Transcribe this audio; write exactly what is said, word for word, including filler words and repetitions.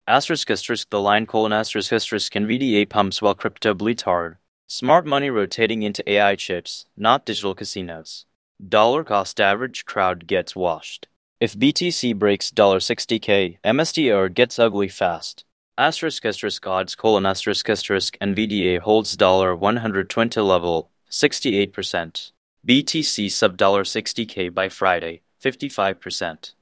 Asterisk asterisk the line colon asterisk asterisk NVDA pumps while crypto bleeds hard. Smart money rotating into A I chips, not digital casinos. Dollar cost average crowd gets washed. If B T C breaks sixty K, M S T R gets ugly fast. Asterisk asterisk odds colon asterisk asterisk NVDA holds one hundred twenty level, sixty-eight percent. B T C sub sixty K by Friday, fifty-five percent.